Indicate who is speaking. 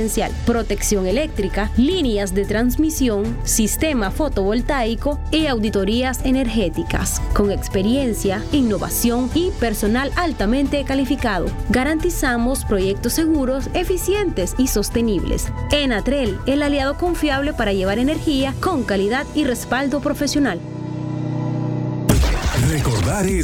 Speaker 1: residencial, protección eléctrica, líneas de transmisión, sistema fotovoltaico y auditorías energéticas, con experiencia, innovación y personal altamente calificado. Garantizamos proyectos seguros, eficientes y sostenibles. Enatrel, el aliado confiable para llevar energía con calidad y respaldo profesional.
Speaker 2: Recordar es